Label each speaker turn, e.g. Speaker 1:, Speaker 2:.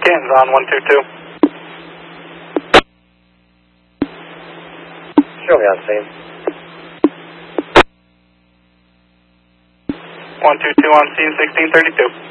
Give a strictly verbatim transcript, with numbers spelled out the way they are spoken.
Speaker 1: Canton's on one two two.
Speaker 2: Show me on scene.
Speaker 1: one two two on scene, sixteen thirty-two.